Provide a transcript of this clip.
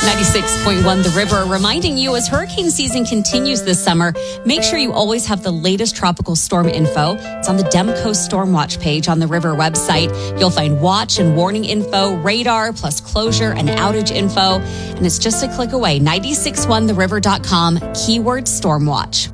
96.1 The River, reminding you as hurricane season continues this summer, make sure you always have the latest tropical storm info. It's on the Demco Storm Watch page on the River website. You'll find watch and warning info, radar, plus closure and outage info. And it's just a click away, 961theriver.com, keyword Storm Watch.